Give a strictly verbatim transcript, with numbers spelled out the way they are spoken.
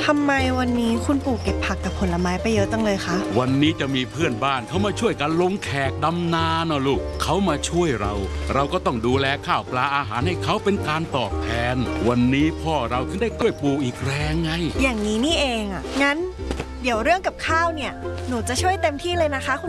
ทำไมวันนี้คุณปู่เก็บผักกับผลไม้ไปเยอะจังเลยคะวันนี้จะมีเพื่อนบ้านเขามาช่วยกันลงแขกดำนาเนอะลูกเขามาช่วยเราเราก็ต้องดูแลข้าวปลาอาหารให้เขาเป็นการตอบแทนวันนี้พ่อเราถึงได้ช่วยปู่อีกแรงไงอย่างนี้นี่เองอ่ะงั้นเดี๋ยวเรื่องกับข้าวเนี่ยหนูจะช่วยเต็มที่เลยนะคะคุณ